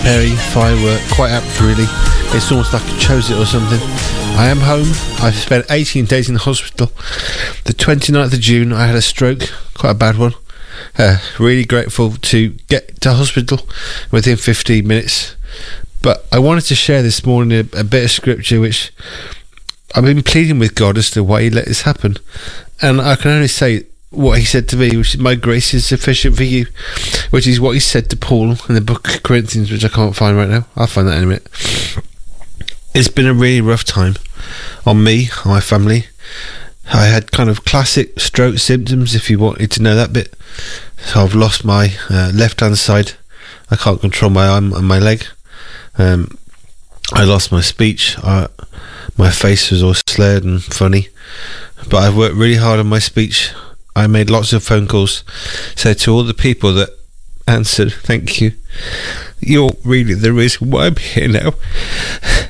Perry, Firework, quite apt really. It's almost like I chose it or something. I am home. I've spent 18 days in the hospital. The 29th of June I had a stroke, quite a bad one. Really grateful to get to hospital within 15 minutes. But I wanted to share this morning a bit of scripture which I've been pleading with God as to why he let this happen. And I can only say what he said to me, which is, my grace is sufficient for you, which is what he said to Paul in the book of Corinthians, which I can't find right now. I'll find that in a minute. It's been a really rough time on me, on my family. I had kind of classic stroke symptoms, if you wanted to know that bit. So I've lost my left hand side. I can't control my arm and my leg. I lost my speech. My face was all slurred and funny. But I've worked really hard on my speech. I made lots of phone calls. So to all the people that answered, thank you. You're really the reason why I'm here now.